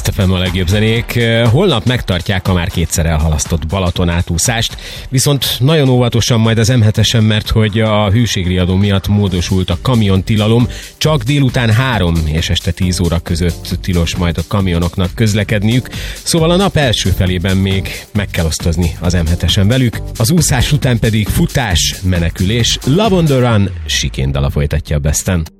Best FM a legjobb zenék. Holnap megtartják a már kétszer elhalasztott Balaton átúszást, viszont nagyon óvatosan majd az M7-esen, mert hogy a hőségriadó miatt módosult a kamiontilalom. Csak délután 3 és este 10 óra között tilos majd a kamionoknak közlekedniük, szóval a nap első felében még meg kell osztozni az M7-esen velük. Az úszás után pedig futás, menekülés, Love on the Run, Chicane dala folytatja a Besten.